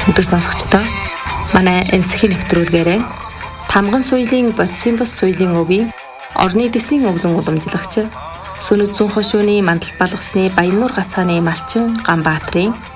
Өдөр сонсогчдоо манай энцхийн нэвтрүүлгээрээ Тамган соёлын бодисын бус соёлын өвийн орны дэсийн өвлөн уламжлагч Сүнэт зүүн хошууны мандалт балгасны Баяннуур гацааны малчин Ганбаатарын